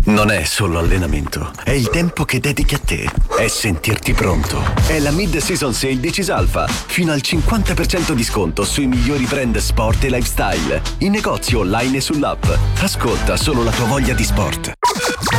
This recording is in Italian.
Non è solo allenamento, è il tempo che dedichi a te, è sentirti pronto. È la Mid-Season Sale di Cisalfa, fino al 50% di sconto sui migliori brand sport e lifestyle, in negozio online e sull'app. Ascolta solo la tua voglia di sport.